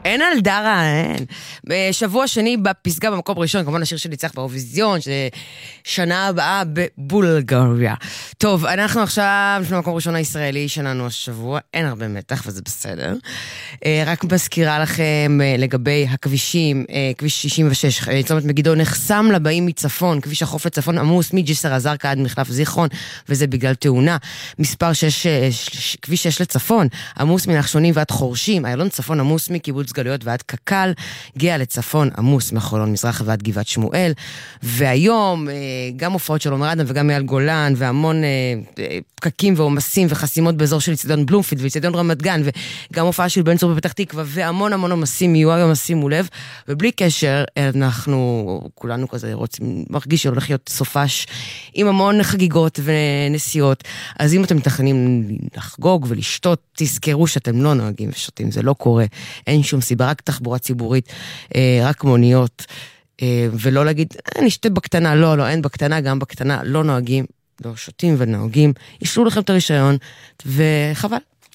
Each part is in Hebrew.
אין על דרה, אין. בשבוע שני בפסגה במקום ראשון, כמובן השיר שניצח באירוויזיון, שנה הבאה בבולגריה. טוב, אנחנו עכשיו במקום ראשון הישראלי שלנו השבוע, אין הרבה מתח וזה בסדר. רק מזכירה לכם לגבי הכבישים, כביש 66, צומת מגידו נחסם לבאים מצפון, כביש החוף לצפון עמוס מג'סר א-זרקא עד מחלף זיכרון, וזה בגלל תאונה. מספר 6, כביש 6 לצפון, עמוס מנחשונים ועד חורשים, איילון צפון עמוס מקיבוץ גלויות ועד קקל, גאה לצפון עמוס מחולון מזרח ועד גבעת שמואל, והיום גם הופעות של עומר אדם וגם מעל גולן, והמון פקקים ועומסים וחסימות באזור של אצטדיון בלומפילד ואצטדיון רמת גן, וגם הופעה של בן צור בפתח תקווה, והמון המון עומסים יהיו היום, שימו לב, ובלי קשר, אנחנו כולנו כזה רוצים, מרגיש שהולך להיות סופש עם המון חגיגות ונסיעות, אז אם אתם מתכננים לחגוג ולשתות, תזכרו שאתם לא נוהגים ושותים, זה לא קורה, אין שום סיבה, רק תחבורה ציבורית, רק מוניות, ולא להגיד, נשתה בקטנה, לא, אין בקטנה, גם בקטנה, לא נוהגים, לא שותים ונוהגים, ישלו לכם את הרישיון, וחבל.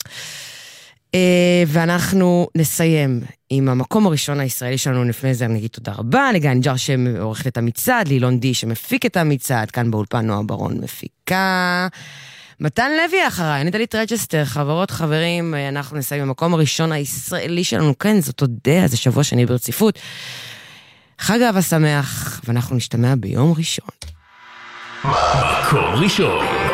ואנחנו נסיים עם המקום הראשון הישראלי שלנו. לפני זה נגיד תודה רבה לגיא נג'אר שעורכת את המצעד, לאילון די שמפיק את המצעד, כאן באולפן נועה ברון מפיקה, מתן לוי אחריי, אני דלית רג'סטר, חברות חברים, אנחנו נסיים במקום הראשון הישראלי שלנו, כן, זאת תודה, זה שבוע שני ברציפות, חג אהבה שמח, ואנחנו נשתמע ביום ראשון. מקום ראשון.